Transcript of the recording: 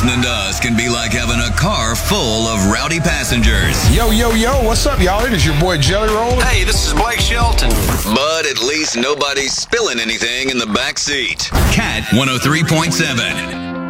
Listening to us can be like having a car full of rowdy passengers. Yo, what's up, y'all? It is your boy Jelly Roll. Hey, this is Blake Shelton. But at least nobody's spilling anything in the back seat. Cat 103.7.